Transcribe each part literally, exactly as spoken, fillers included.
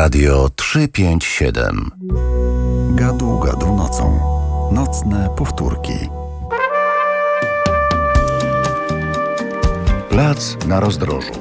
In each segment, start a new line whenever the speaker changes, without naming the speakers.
Radio trzysta pięćdziesiąt siedem.
Gadu, gadu nocą. Nocne powtórki.
Plac na rozdrożu.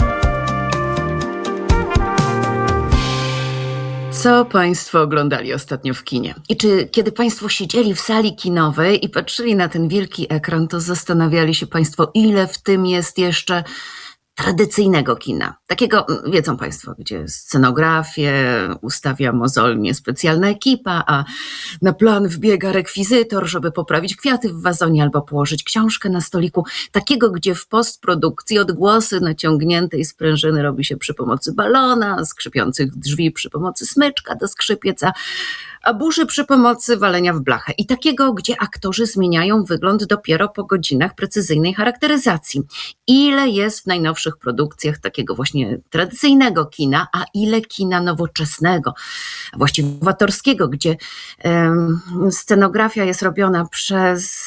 Co Państwo oglądali ostatnio w kinie? I czy kiedy Państwo siedzieli w sali kinowej i patrzyli na ten wielki ekran, to zastanawiali się Państwo, ile w tym jest jeszcze tradycyjnego kina? Takiego, wiedzą Państwo, gdzie scenografię ustawia mozolnie specjalna ekipa, a na plan wbiega rekwizytor, żeby poprawić kwiaty w wazonie albo położyć książkę na stoliku. Takiego, gdzie w postprodukcji odgłosy naciągniętej sprężyny robi się przy pomocy balona, skrzypiących drzwi przy pomocy smyczka do skrzypieca, a burzy przy pomocy walenia w blachę. I takiego, gdzie aktorzy zmieniają wygląd dopiero po godzinach precyzyjnej charakteryzacji. Ile jest w najnowszych produkcjach takiego właśnie tradycyjnego kina, a ile kina nowoczesnego, a właściwie nowatorskiego, gdzie um, scenografia jest robiona przez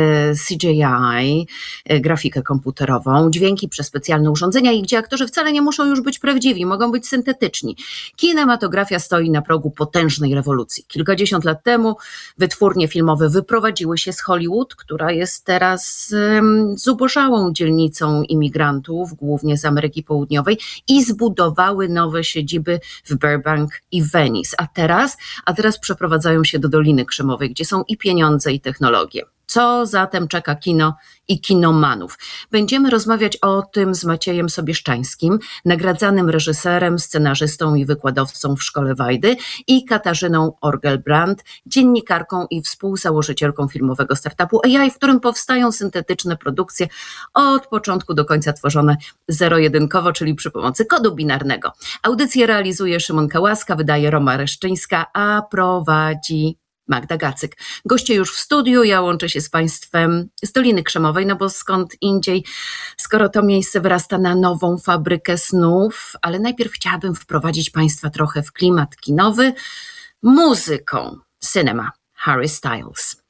C G I, grafikę komputerową, dźwięki przez specjalne urządzenia i gdzie aktorzy wcale nie muszą już być prawdziwi, mogą być syntetyczni. Kinematografia stoi na progu potężnej rewolucji. Kilkadziesiąt lat temu wytwórnie filmowe wyprowadziły się z Hollywood, która jest teraz um, zubożałą dzielnicą imigrantów, głównie z Ameryki Południowej, i zbudowały nowe siedziby w Burbank i Venice. A teraz, a teraz przeprowadzają się do Doliny Krzemowej, gdzie są i pieniądze, i technologie. Co zatem czeka kino i kinomanów? Będziemy rozmawiać o tym z Maciejem Sobieszczańskim, nagradzanym reżyserem, scenarzystą i wykładowcą w Szkole Wajdy, i Katarzyną Orgelbrand, dziennikarką i współzałożycielką filmowego startupu A I, w którym powstają syntetyczne produkcje od początku do końca tworzone zero-jedynkowo, czyli przy pomocy kodu binarnego. Audycję realizuje Szymon Kałaska, wydaje Roma Reszczyńska, a prowadzi Magda Gacyk. Goście już w studiu, ja łączę się z Państwem z Doliny Krzemowej, no bo skąd indziej, skoro to miejsce wyrasta na nową fabrykę snów, ale najpierw chciałabym wprowadzić Państwa trochę w klimat kinowy muzyką. Cinema, Harry Styles.